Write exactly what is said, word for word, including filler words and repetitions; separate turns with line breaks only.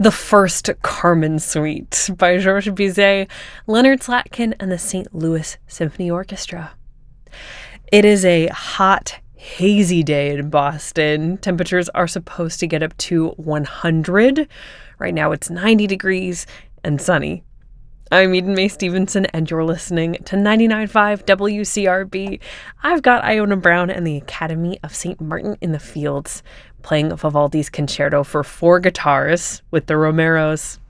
The First Carmen Suite by Georges Bizet, Leonard Slatkin, and the Saint Louis Symphony Orchestra. It is a hot, hazy day in Boston. Temperatures are supposed to get up to one hundred. Right now it's ninety degrees and sunny. I'm Eden Mae Stevenson, and you're listening to ninety-nine point five W C R B. I've got Iona Brown and the Academy of Saint Martin in the Fields, playing Vivaldi's Concerto for Four Guitars with the Romeros.